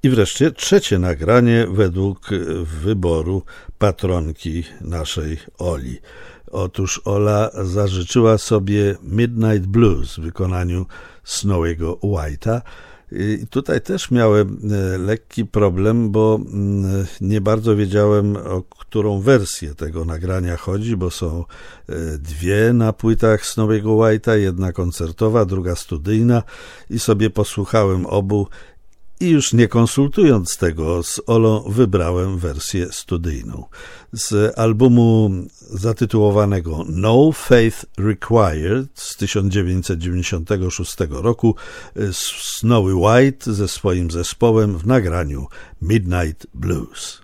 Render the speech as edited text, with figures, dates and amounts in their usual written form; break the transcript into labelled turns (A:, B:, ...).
A: I wreszcie trzecie nagranie według wyboru patronki naszej Oli. Otóż Ola zażyczyła sobie Midnight Blues w wykonaniu Snowy'ego White'a. I tutaj też miałem lekki problem, bo nie bardzo wiedziałem, o którą wersję tego nagrania chodzi, bo są dwie na płytach Snowy'ego White'a, jedna koncertowa, druga studyjna i sobie posłuchałem obu i już nie konsultując tego z Olą wybrałem wersję studyjną. Z albumu zatytułowanego No Faith Required z 1996 roku Snowy White ze swoim zespołem w nagraniu Midnight Blues.